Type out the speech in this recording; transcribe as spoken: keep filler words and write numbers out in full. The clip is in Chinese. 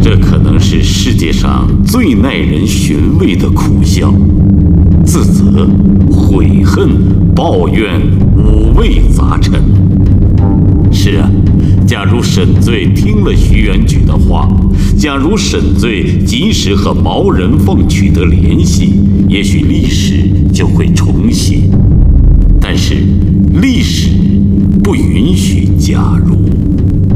这可能是世界上最耐人寻味的苦笑，自责、悔恨、抱怨，五味杂陈。是啊，假如沈醉听了徐元举的话，假如沈醉及时和毛人凤取得联系，也许历史就会重写。但是历史不允许假如。